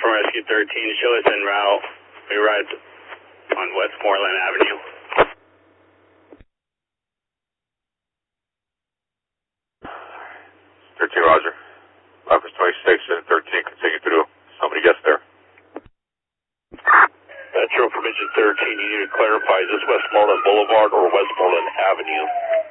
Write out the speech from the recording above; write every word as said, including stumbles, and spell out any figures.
from Rescue thirteen, show us en route. We arrived on Westmoreland Avenue. thirteen, Roger. Office twenty-six and thirteen, continue through. Somebody gets there. Metro Permission thirteen, you need to clarify, is this Westmoreland Boulevard or Westmoreland Avenue?